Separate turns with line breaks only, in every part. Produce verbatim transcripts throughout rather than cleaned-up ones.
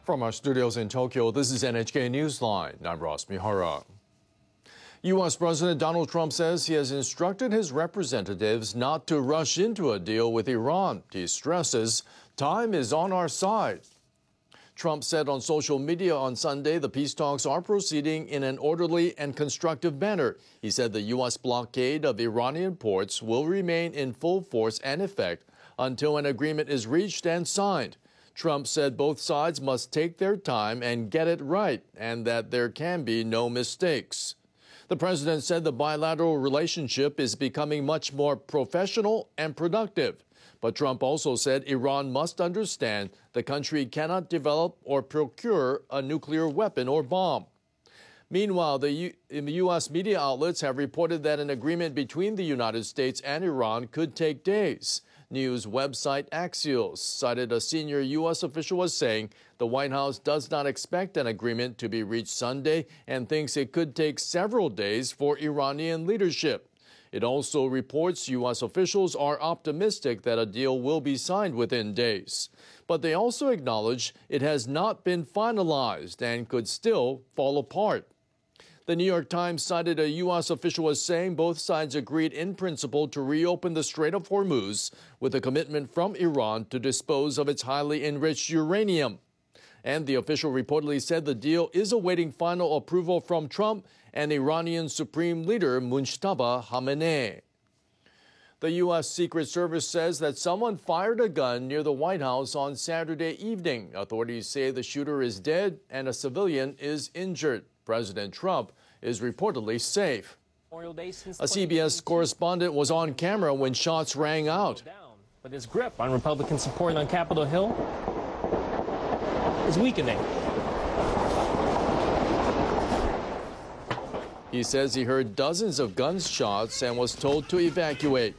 From our studios in Tokyo, this is N H K Newsline. I'm Ross Mihara. U S President Donald Trump says he has instructed his representatives not to rush into a deal with Iran. He stresses time is on our side. Trump said on social media on Sunday the peace talks are proceeding in an orderly and constructive manner. He said the U S blockade of Iranian ports will remain in full force and effect until an agreement is reached and signed. Trump said both sides must take their time and get it right, and that there can be no mistakes. The president said the bilateral relationship is becoming much more professional and productive. But Trump also said Iran must understand the country cannot develop or procure a nuclear weapon or bomb. Meanwhile, the U- the U S media outlets have reported that an agreement between the United States and Iran could take days. News website Axios cited a senior U S official as saying the White House does not expect an agreement to be reached Sunday and thinks it could take several days for Iranian leadership. It also reports U S officials are optimistic that a deal will be signed within days. But they also acknowledge it has not been finalized and could still fall apart. The New York Times cited a U S official as saying both sides agreed in principle to reopen the Strait of Hormuz with a commitment from Iran to dispose of its highly enriched uranium. And the official reportedly said the deal is awaiting final approval from Trump and Iranian Supreme Leader Mujtaba Khamenei. The U S Secret Service says that someone fired a gun near the White House on Saturday evening. Authorities say the shooter is dead and a civilian is injured. President Trump is reportedly safe. A C B S correspondent was on camera when shots rang out.
But his grip on Republican support on Capitol Hill is weakening.
He says he heard dozens of gunshots and was told to evacuate.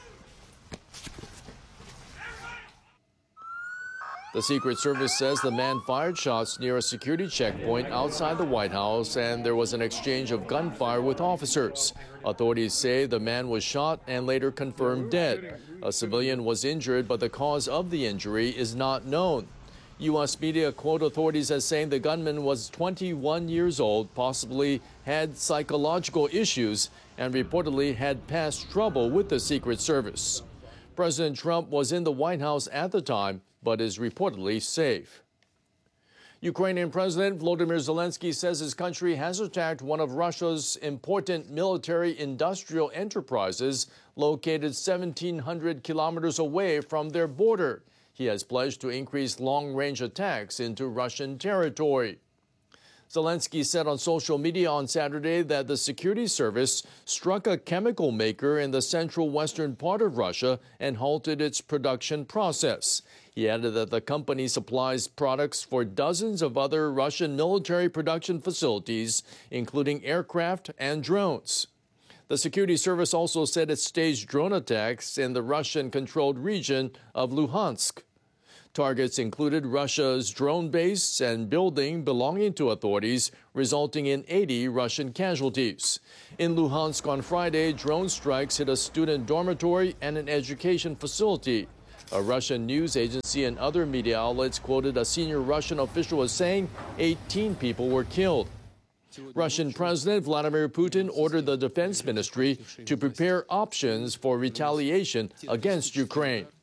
The Secret Service says the man fired shots near a security checkpoint outside the White House, and there was an exchange of gunfire with officers. Authorities say the man was shot and later confirmed dead. A civilian was injured, but the cause of the injury is not known. U S media quote authorities as saying the gunman was twenty-one years old, possibly had psychological issues, and reportedly had past trouble with the Secret Service. President Trump was in the White House at the time, but is reportedly safe. Ukrainian President Volodymyr Zelensky says his country has attacked one of Russia's important military-industrial enterprises located seventeen hundred kilometers away from their border. He has pledged to increase long-range attacks into Russian territory. Zelensky said on social media on Saturday that the security service struck a chemical maker in the central western part of Russia and halted its production process. He added that the company supplies products for dozens of other Russian military production facilities, including aircraft and drones. The security service also said it staged drone attacks in the Russian-controlled region of Luhansk. Targets included Russia's drone base and building belonging to authorities, resulting in eighty Russian casualties. In Luhansk on Friday, drone strikes hit a student dormitory and an education facility. A Russian news agency and other media outlets quoted a senior Russian official as saying eighteen people were killed. Russian President Vladimir Putin ordered the defense ministry to prepare options for retaliation against Ukraine.